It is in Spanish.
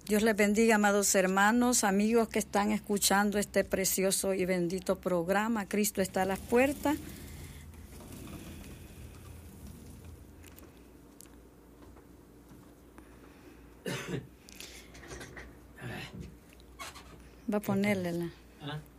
Dios les bendiga, amados hermanos, amigos que están escuchando este precioso y bendito programa. Cristo está a las puertas. Va a ponerle la...